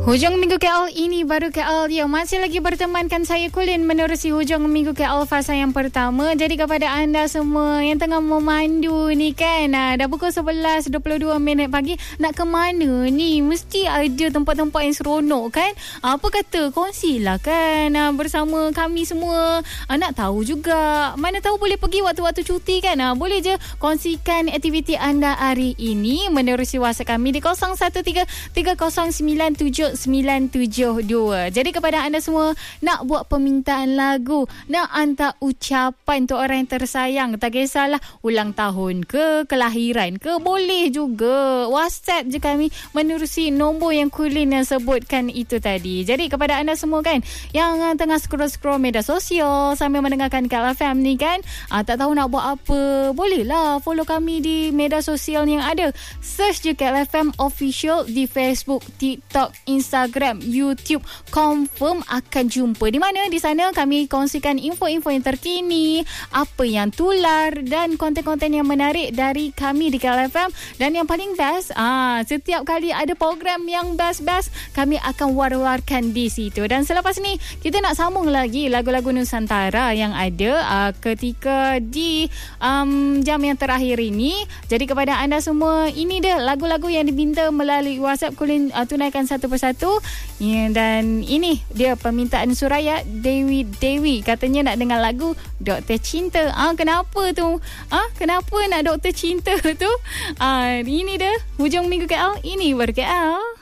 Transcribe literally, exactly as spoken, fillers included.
Hujung Minggu K L, ini baru K L dia. Masih lagi bertemankan saya Kulin menerusi Hujung Minggu K L fasa yang pertama. Jadi kepada anda semua yang tengah memandu ni kan, dah pukul sebelas dua puluh dua minit pagi, nak ke mana ni? Mesti ada tempat-tempat yang seronok kan? Apa kata, kongsilah kan bersama kami semua. Nak tahu juga, mana tahu boleh pergi waktu-waktu cuti kan? Boleh je kongsikan aktiviti anda hari ini menerusi WhatsApp kami di kosong satu tiga tiga kosong sembilan tujuh sembilan tujuh dua. Jadi kepada anda semua nak buat permintaan lagu, nak hantar ucapan untuk orang yang tersayang, tak kisahlah ulang tahun ke, kelahiran ke, boleh juga WhatsApp je kami menerusi nombor yang Kulin yang sebutkan itu tadi. Jadi kepada anda semua kan yang tengah scroll-scroll media sosial sambil mendengarkan K L F M ni kan, ah, tak tahu nak buat apa, bolehlah follow kami di media sosial yang ada. Search je K L F M Official di Facebook, TikTok, Instagram, YouTube. Confirm akan jumpa di mana. Di sana kami kongsikan info-info yang terkini, apa yang tular dan konten-konten yang menarik dari kami di K L F M. Dan yang paling best, ah, setiap kali ada program yang best-best, kami akan war-warkan di situ. Dan selepas ni kita nak sambung lagi lagu-lagu Nusantara yang ada ah, ketika di um, jam yang terakhir ini. Jadi kepada anda semua, ini dia lagu-lagu yang diminta melalui WhatsApp Kulin uh, tunaikan satu persatu. Ya, dan ini dia permintaan Suraya Dewi Dewi, katanya nak dengar lagu Doktor Cinta. Ah, kenapa tu? Ah, kenapa nak Doktor Cinta tu? Ah, ini dia Hujung Minggu K L, ini ber K L.